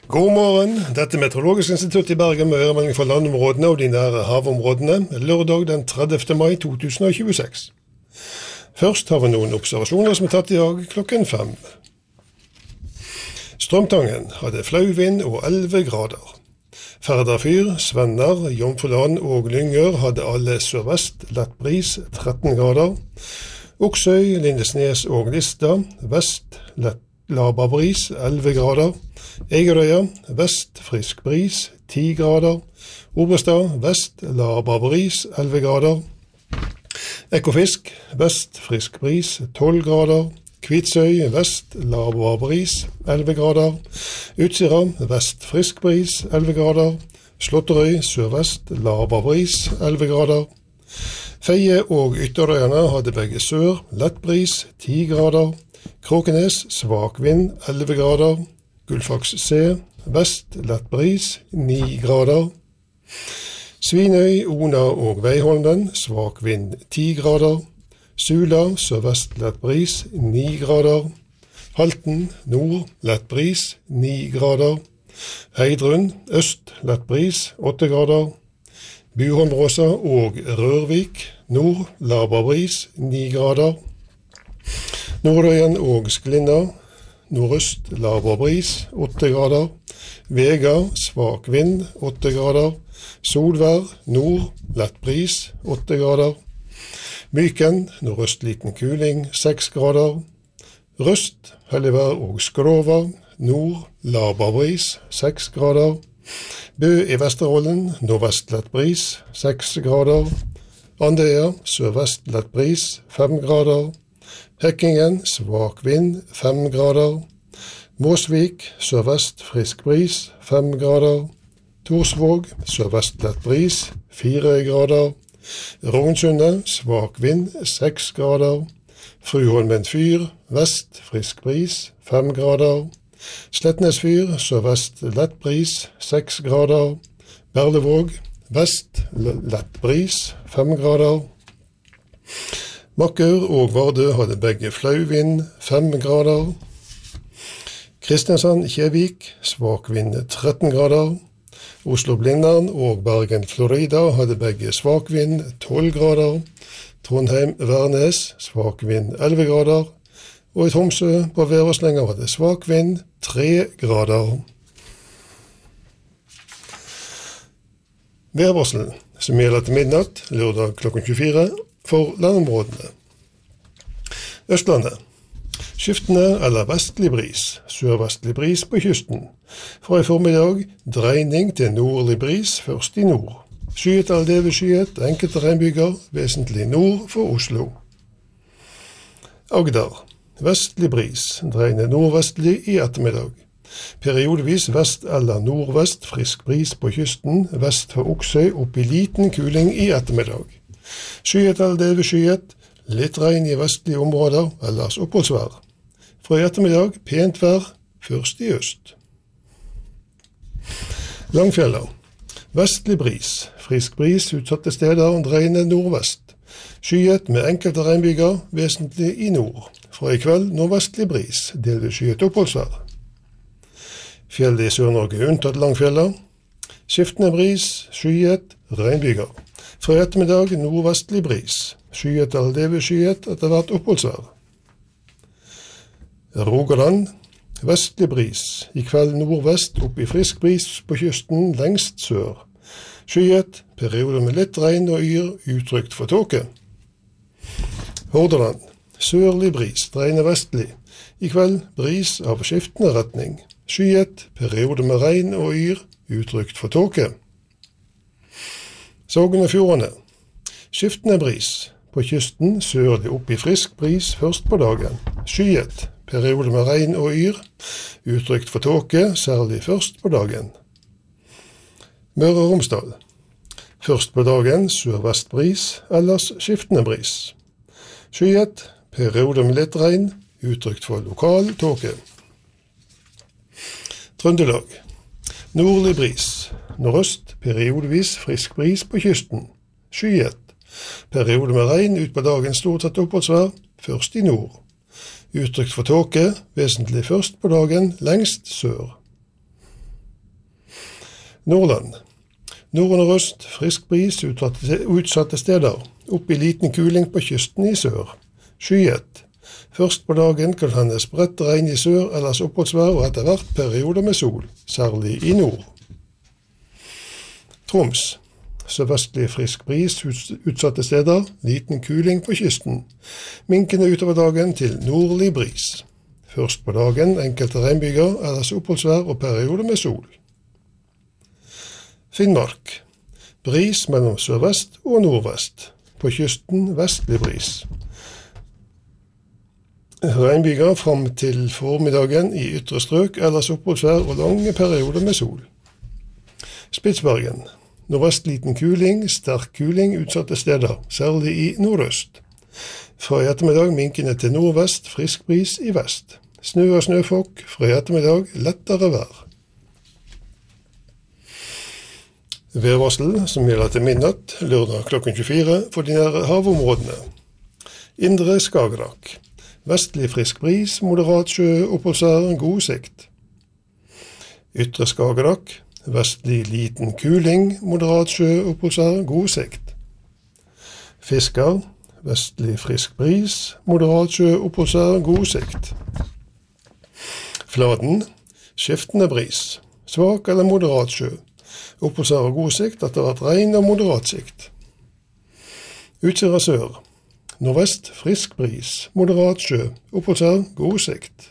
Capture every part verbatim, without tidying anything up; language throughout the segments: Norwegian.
God morgen, dette er Meteorologisk institutt i Bergen med øremelding for landområdene og de nære havområdene, lørdag den tredivte mai to tusen og tjueseks. Først har vi noen observasjoner som er tatt i dag klokken fem. Strømtangen hadde flau vind og elleve grader. Færderfyr, Svenner, Jomfruland og Lyngør hadde alle sørvest, lett bris, tretten grader. Oksøy, Lindesnes og Lista, vest, lett laber bris, elleve grader. Egerøya, vest, frisk bris, ti grader. Obrestad, vest, laber bris, elleve grader. Ekofisk, vest, frisk bris, tolv grader. Kvitsøy, vest, laber bris, elleve grader. Utsira, vest, frisk bris, elleve grader. Slåtterøy, sørvest, laber bris, elleve grader. Feie og Ytterøyene hadde begge sør, lett bris, ti grader. Kråkenes, svak vind, elleve grader. Gullfaks C, vest, lett bris, ni grader. Svinøy, Ona og Veiholmen, svak vind, ti grader. Sula, sørvest, lett bris, ni grader. Halten, nord, lett bris, ni grader. Heidrun, øst, lett bris, åtte grader. Buholmbråsa og Rørvik, nord, laber bris, ni grader. Nordøyen og Sklinna, nordøst, laber bris, åtte grader. Vega, svak vind, åtte grader. Solvær, nord, lett bris, åtte grader. Myken, nordøst liten kuling, seks grader. Røst, helligvær og Skrova, nord, laber bris, seks grader. Bø i Vesterholden, nordvest lett bris, seks grader. Andøya, sørvest lett bris, fem grader. Hekkingen, svak vind, fem grader. Måsvik, sørvest, frisk bris, fem grader. Torsvåg, sørvest lett bris, fire grader. Rognsundet, svak vind, seks grader. Fruholmen fyr, vest, frisk bris, fem grader. Slettnes fyr, sørvest lett bris, seks grader. Berlevåg, vest, lett bris, fem grader. Makker og Vardø hadde begge flau vind, fem grader. Kristiansand, Kjevik, svak vind, tretten grader. Oslo-Blindern og Bergen-Florida hadde begge svak vind, tolv grader. Trondheim-Værnes, svak vind, elleve grader. Og i Tromsø på Væreslenger hadde svak vind, tre grader. Værvarsel som gjelder til midnatt, lørdag klokken tjuefire, for landområdene. Østlandet. Skiftende eller vestlig bris, sørvestlig bris på kysten. Fra i formiddag, dreining til nordlig bris, først i nord. Skyet eller delvis enkelte regnbyger, vesentlig nord for Oslo. Agder. Vestlig bris, dreiende nordvestlig i ettermiddag. Periodevis vest eller nordvest, frisk bris på kysten, vest for Oksøy, opp i liten kuling i ettermiddag. Skyet eller delvis skyet, litt regn i vestlige områder, ellers oppholdsvær. Fra i ettermiddag, pent vær, først i øst. Langfjella. Vestlig bris, frisk bris utsatte steder, dreiende nordvest. Skyet med enkelte regnbyger, vesentlig i nord. Fra i kveld nordvestlig bris, delvis skyet oppholdsvær. Fjellet i Sør-Norge unntatt Langfjella. Skiftende bris, skyet, regnbyger. Fra i ettermiddag nordvestlig bris, skyet eller delvis skyet etter hvert oppholdsvær. Rogaland, vestlig bris, i kveld nordvest opp i frisk bris på kysten lengst sør. Skyet, perioder med litt regn og yr, utrygt for tåke. Hordaland, sørlig bris, dreiende vestlig, i kveld bris av skiftende retning. Skyet, perioder med regn og yr, utrygt for tåke. Sogn og Fjordane. Skiftende bris. På kysten sørlig opp i frisk bris først på dagen. Skyet. Periode med regn og yr. Utrygt for tåke, særlig først på dagen. Møre og Romsdal. Først på dagen sørvest bris, ellers skiftende bris. Skyet. Periode med litt regn. Utrygt for lokal tåke. Trøndelag. Nordlig bris. Nordøst, periodevis frisk bris på kysten. Skyet. Periode med regn ut på dagen stort sett oppholdsvær, først i nord. Utrygt for tåke, vesentlig først på dagen lengst sør. Nordland. Nord- og øst, frisk bris, utsatte, utsatte steder. Opp i liten kuling på kysten i sør. Skyet. Først på dagen kan hende spredt regn i sør, ellers oppholdsvær og etter hvert perioder med sol, særlig i nord. Troms. Sørvestlig frisk bris, utsatte steder, liten kuling på kysten. Minkende utover dagen til nordlig bris. Først på dagen enkelte regnbyger, ellers oppholdsvær og perioder med sol. Finnmark. Bris mellom sørvest og nordvest. På kysten vestlig bris. Regnbyger fram til formiddagen i ytre strøk, ellers oppholdsvær og lange perioder med sol. Spitsbergen. Nordvest liten kuling, sterk kuling utsatte steder, særlig i nordøst. Fra i ettermiddag minkende til nordvest, frisk bris i vest. Snø og snøfokk, fra i ettermiddag lettere vær. Værvarsel som gjelder til midnatt, lørdag klokken tjuefire for de nære havområdene. Indre Skagerrak. Vestlig frisk bris, moderat sjø, oppholdsvær, god sikt. Ytre Skagerrak. Vestlig liten kuling, moderat sjø, oppholdsvær, god sikt. Fisker. Vestlig frisk bris, moderat sjø, oppholdsvær, god sikt. Fladen. Skiftende bris, svak eller moderat sjø. Oppholdsvær og god sikt, etter hvert regn og moderat sikt. Utsira sør. Nordvest frisk bris, moderat sjø, oppholdsvær, god sikt.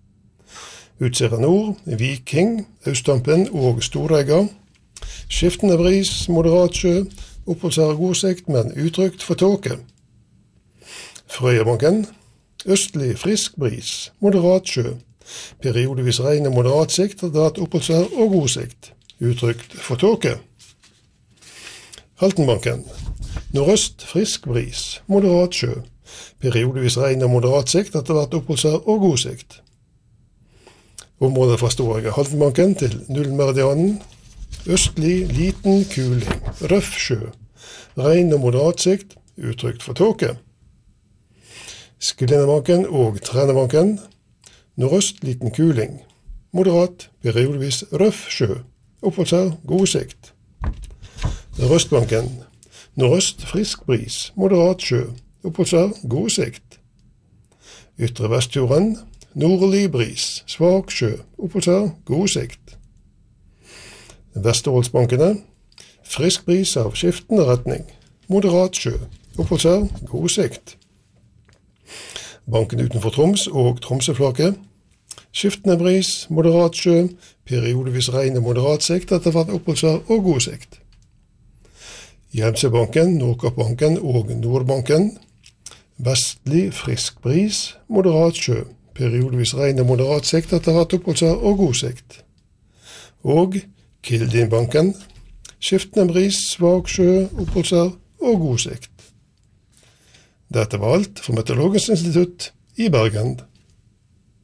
Utsira nord, Viking, Austdampen og Storegga. Skiftende bris, moderat sjø, oppholdsvær, god sikt, men utrygt for tåke. Frøyabanken. Østlig frisk bris, moderat sjø. Periodevis regn og moderat sikt, etter hvert oppholdsvær og god sikt. Utrygt for tåke. Haltenbanken. Nordøst frisk bris, moderat sjø. Periodevis regn og moderat sikt, etter hvert oppholdsvær og god sikt. Området fra Storegga Haltenbanken til nullmeridianen. Østlig liten kuling, røff sjø. Regn og moderat sikt, utrygt for tåke. Sklinnebanken og Trænebanken. Nordøst liten kuling, moderat, periodevis røff sjø. Oppholdsvær, god sikt. Røstbanken. Nordøst frisk bris, moderat sjø. Oppholdsvær, god sikt. Ytre Vestfjorden. Nordlig bris, svak sjø. Oppholdsvær, god sikt. Vesterålsbankene. Frisk bris av skiftende retning. Moderat sjø. Oppholdsvær, god sikt. Banken utenfor Troms og Tromsøflaket. Skiftende bris, moderat sjø, periodevis regn og moderat sikt, etter hvert oppholdsvær og god sikt. Hjemsebanken, Nordkappbanken og Nordbanken. Vestlig frisk bris, moderat sjø, periodevis regn og moderat sikt, etter hvert oppholdsvær og god sikt. Og Kildinbanken. Skiftende bris, svak sjø, oppholdsvær og god sikt. Dette var alt fra Meteorologisk institutt i Bergen.